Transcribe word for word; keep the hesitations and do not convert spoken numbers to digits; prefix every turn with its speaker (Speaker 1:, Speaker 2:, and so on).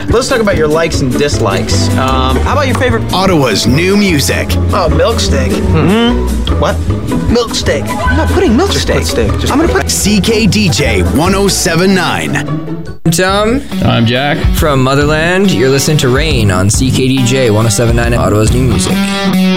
Speaker 1: let's talk about your likes and dislikes. Um, how about your favorite?
Speaker 2: Ottawa's new music.
Speaker 1: Oh, milk steak. Mm-hmm. What? Milk steak. I'm not putting milk
Speaker 3: Just
Speaker 1: steak.
Speaker 3: put steak. Just
Speaker 1: I'm gonna
Speaker 3: put
Speaker 1: put.
Speaker 2: C K D J one oh seven point nine.
Speaker 4: I'm Tom
Speaker 5: I'm Jack.
Speaker 4: from Motherland. You're listening to Rain on C K D J one oh seven point nine, Ottawa's new music.